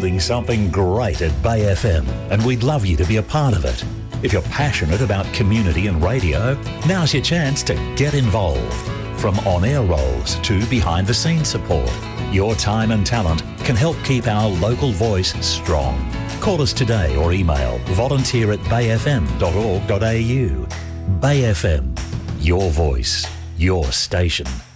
building something great at Bay FM, and we'd love you to be a part of it. If you're passionate about community and radio, now's your chance to get involved. From on-air roles to behind-the-scenes support, your time and talent can help keep our local voice strong. Call us today or email volunteer@bayfm.org.au. Bay FM, your voice, your station.